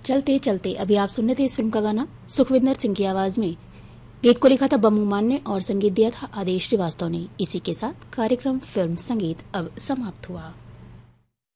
चलते चलते अभी आप सुनने थे इस फिल्म का गाना सुखविंदर सिंह की आवाज में। गीत को लिखा था बम्मू मान ने और संगीत दिया था आदेश श्रीवास्तव ने। इसी के साथ कार्यक्रम फिल्म संगीत अब समाप्त हुआ।